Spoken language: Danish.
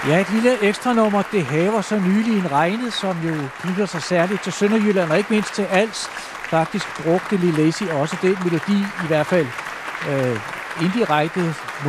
Ja, et lille ekstra nummer, det haver så nylig en regnet, som jo knytter sig særligt til Sønderjylland, og ikke mindst til Als. Faktisk brugte Lee Lacy også den melodi, i hvert fald indirekte